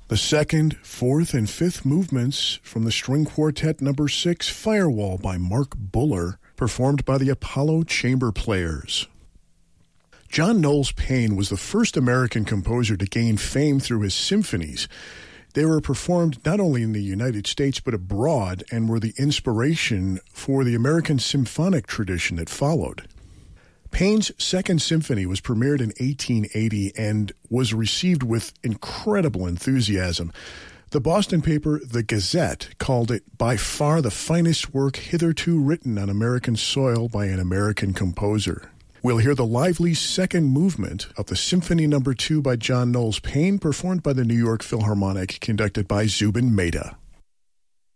The second, fourth, and fifth movements from the String Quartet No. 6, Firewall by Mark Buller, performed by the Apollo Chamber Players. John Knowles Paine was the first American composer to gain fame through his symphonies. They were performed not only in the United States but abroad and were the inspiration for the American symphonic tradition that followed. Paine's Second Symphony was premiered in 1880 and was received with incredible enthusiasm. The Boston paper The Gazette called it by far the finest work hitherto written on American soil by an American composer. We'll hear the lively second movement of the Symphony No. 2 by John Knowles Paine, performed by the New York Philharmonic, conducted by Zubin Mehta.